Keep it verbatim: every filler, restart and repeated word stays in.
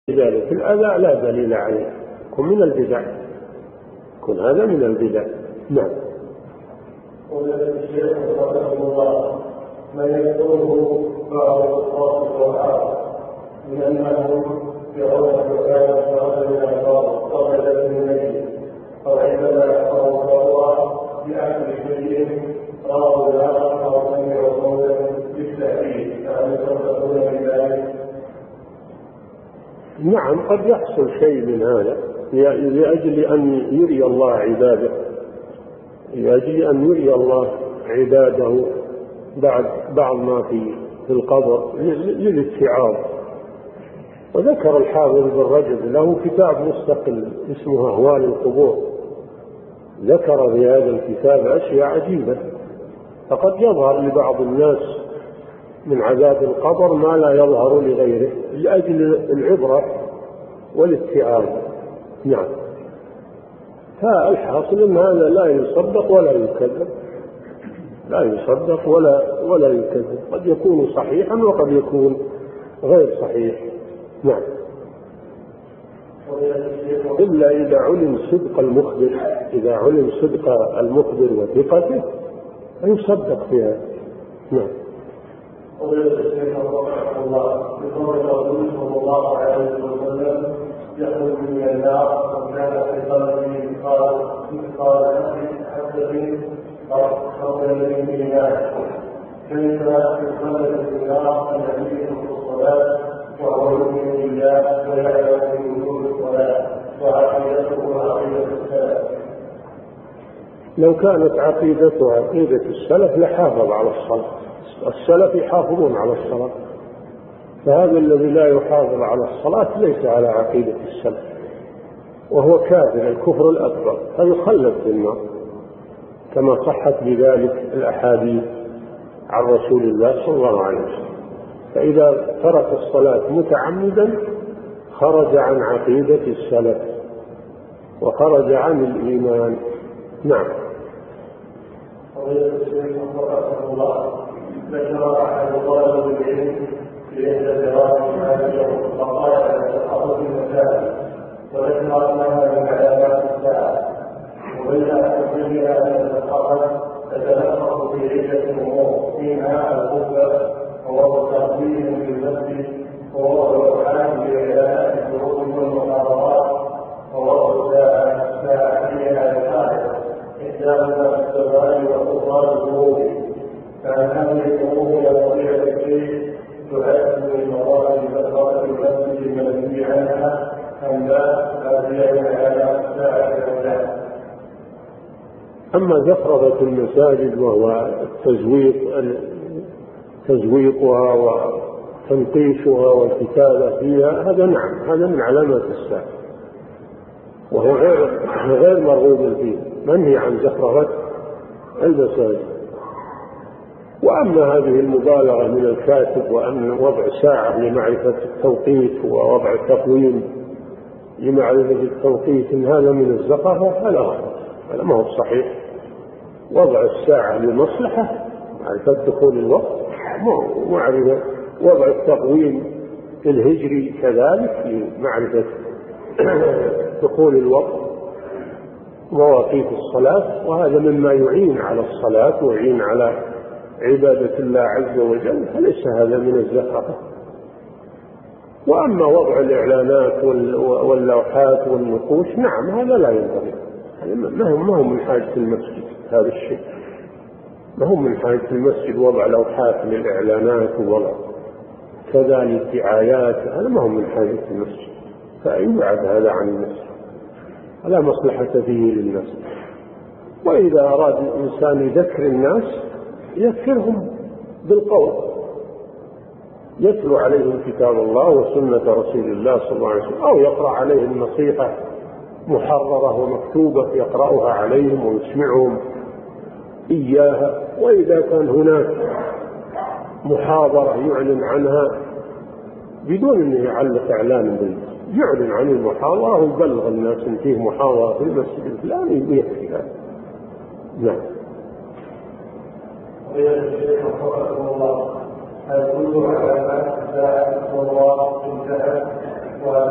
ذلك الأذى لا دليل عليه، كن من البدع، كن هذا من البدع. نعم. الشيخ رحمه الله من يقوله بعض الخاص والعام من أنهم يرون القرآن كرجل من الأنصار أو رجل من النبي أو عندما يقرأوا الله بأكل شيء رأوا الآخر أو سمعوا صوتا بالتأكيد فهل يصدقون بذلك؟ نعم، قد يحصل شيء من هذا لأجل أن يري الله عباده، لأجل أن يري الله عباده بعد بعض ما في في القبر للاتعاظ. وذكر الحافظ بن رجب له كتاب مستقل اسمه أهوال القبور، ذكر في هذا الكتاب أشياء عجيبة، فقد يظهر لبعض الناس من عذاب القبر ما لا يظهر لغيره لأجل العبرة والاتعاظ. نعم. فالحاصل أن هذا لا يصدق ولا يكذب، لا يصدق ولا ولا يكذب، قد يكون صحيحا وقد يكون غير صحيح. نعم. إلا إذا علم صدق المخبر، إذا علم صدق المخبر وثقته يصدق فيها. نعم. الله عليه وسلم يخرج من النار وكان في قلبه مثقال مثقال حبة قبل الإيمان، كيف يخلد في النار الذي يدخل الصلاة وهو يؤمن بالله ويعلم من وجود الصلاة وعقيدته عقيدة السلف؟ لو كانت عقيدته عقيدة السلف لحافظ على الصلاة، السلف يحافظون على الصلاة، فهذا الذي لا يحافظ على الصلاة ليس على عقيدة السلف وهو كافر الكفر الأكبر فيخلد في النار، كما صحت بذلك الأحاديث عن رسول الله صلى الله عليه وسلم. فإذا ترك الصلاة متعمدا خرج عن عقيدة السلف وخرج عن الإيمان. نعم. ذكر أحد طلبة العلم في إحدى الدراسات هذه القضايا تتحقق في المسائل، وذكر أنها من علامات الساعة، وبين أن أن الحقائق تتلخص في عدة أمور، منها الخطبة ووضع تقديم للمسجد ووضع الأوحام بإعلانات الشروط والمحاضرات ووضع الساعة الساعة على الحائط إحداهما السؤال وقرآن الظهور، فعن هذه الأمور يستطيع الشيء تؤدي من مراحل فترة المسجد المنهي عنها أم لا هذه على الساعة الأولى؟ أما زخرفة المساجد وهو التزويق تزويقها وتنقيشها والكتابة فيها هذا نعم، هذا من علامات الساعة وهو غير غير مرغوب فيه، منهي عن زخرفة المساجد. وأما هذه المبالغة من الكاتب وأن وضع ساعة لمعرفة التوقيت ووضع تقويم لمعرفة التوقيت إن هذا من الزخرفة هذا غلط، هذا ما هو صحيح. وضع الساعة لمصلحة معرفة دخول الوقت، معرفة وضع التقويم الهجري كذلك لمعرفة دخول الوقت مواقيت الصلاة، وهذا مما يعين على الصلاة ويعين على عبادة الله عز وجل، فليس هذا من الزخرفة. وأما وضع الإعلانات واللوحات والنقوش نعم هذا لا ينبغي، ما هو من حاجة المسجد هذا الشيء، ما هو من حاجة المسجد وضع لوحات للإعلانات ووضع كذلك دعايات، هذا ما هو من حاجة المسجد، فيبعد هذا عن المسجد، لا مصلحة فيه للناس. وإذا أراد الإنسان يذكر الناس يذكرهم بالقول، يتلو عليهم كتاب الله وسنة رسول الله صلى الله عليه وسلم، أو يقرأ عليهم نصيحة محررة ومكتوبة يقرأها عليهم ويسمعهم إياها. وإذا كان هناك محاضرة يعلن عنها بدون أن يعلق إعلان بالناس، يعلن عن المحاضرة ويبلغ الناس أن فيه محاضرة في المسجد الفلاني ويكفي هذا. نعم. هل كل علامات الساعة والله انتهت